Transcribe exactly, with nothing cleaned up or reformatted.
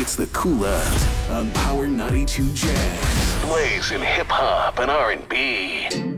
It's the Cool Out on Power ninety-two Jazz. Blazing hip hop and R and B.